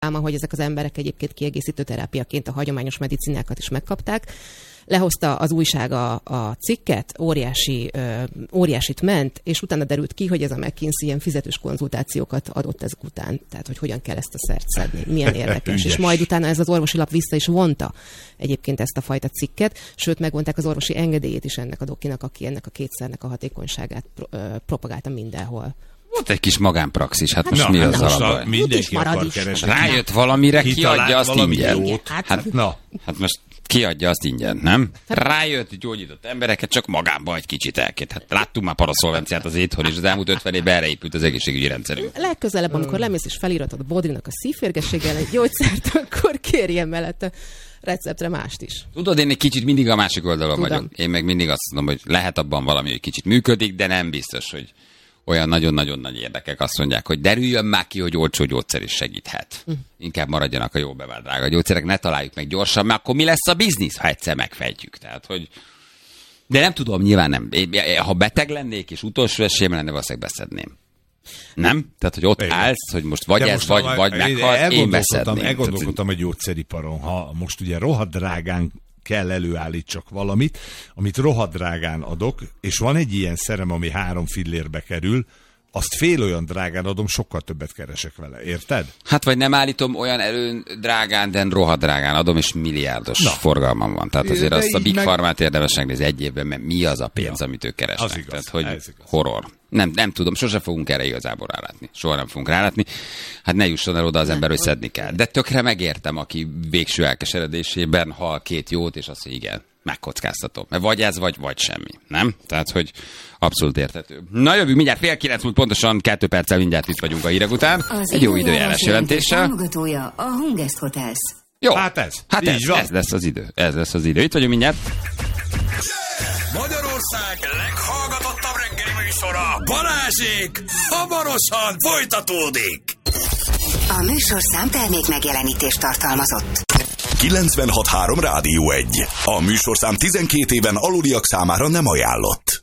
hogy ezek az emberek egyébként kiegészítő terápiaként a hagyományos medicinákat is megkapták. Lehozta az újság a cikket, óriásit ment, és utána derült ki, hogy ez a McKinsey ilyen fizetős konzultációkat adott ezek után. Tehát, hogy hogyan kell ezt a szert szedni, milyen érdekes. És majd utána ez az orvosi lap vissza is vonta egyébként ezt a fajta cikket, sőt megvonták az orvosi engedélyét is ennek a dokinak, aki ennek a kétszernek a hatékonyságát propagálta mindenhol. Volt egy kis magánpraxis, hát most mi az alapban? Mindenki akar keresni. Rájött valamire, kiadja azt ingyen. Hát most kiadja azt ingyen, nem? Rájött, gyógyított embereket, csak magánban egy kicsit elként. Hát láttunk már paraszolvenciát az itthon, és az elmúlt 50 évben erre épült az egészségügyi rendszerünk. Legközelebb, amikor lemész és felíratod a Bodrinak a szívférgesség ellen egy gyógyszert, akkor kérjen mellette receptre mást is. Tudod, én egy kicsit mindig a másik oldalon vagyok. Én meg mindig azt mondom, hogy lehet abban valami, hogy kicsit működik, de nem biztos, hogy olyan nagyon-nagyon nagy érdekek azt mondják, hogy derüljön már ki, hogy olcsó gyógyszer is segíthet. Inkább maradjanak a jó bevált drága gyógyszerek, ne találjuk meg gyorsan, mert akkor mi lesz a biznisz, ha egyszer megfejtjük. Tehát, hogy... De nem tudom, nyilván nem. Ha beteg lennék, és utolsó esélyem lenne, valószínűleg beszedném. Nem? Tehát, hogy ott állsz, hogy most vagy ez, vagy meghalt, én beszedném. Elgondolkodtam egy gyógyszeriparon, ha most ugye rohadt drágán kell előállítsak valamit, amit rohadt drágán adok, és van egy ilyen szerem, ami 3 fillérbe kerül, azt fél olyan drágán adom, sokkal többet keresek vele, érted? Hát vagy nem állítom olyan drágán, de rohadt drágán adom, és milliárdos forgalmam van. Tehát azért azt a Big Pharmát érdemes megnézni egy évben, mert mi az a pénz, amit ők keresnek. Az igaz, tehát, hogy horror. Nem tudom, sose fogunk erre igazából rálátni. Soha nem fogunk rálátni. Hát ne jusson el oda az ember, hogy szedni kell. De tökre megértem, aki végső elkeseredésében hal 2 jót, és azt mondja, igen, megkockáztatom. Mert vagy ez, vagy semmi. Nem? Tehát, hogy abszolút érthető. Na jövünk mindjárt 8:30 múlt, pontosan 2 perccel mindjárt itt vagyunk a hírek után. Egy jó időjárás jelentéssel. Támogatója a Hungest Hotels. Jó. Hát ez lesz az idő. Ez lesz az idő. Itt vagyunk mindjárt. Magyarország leghallgatottabb reggeli műsora, Balázsék, hamarosan folytatódik. A műsorszám termék megjelenítést tartalmazott. 96.3 Rádió 1. A műsorszám 12 éven aluliak számára nem ajánlott.